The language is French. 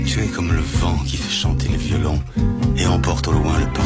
Tu es comme le vent qui fait chanter les violons et emporte au loin le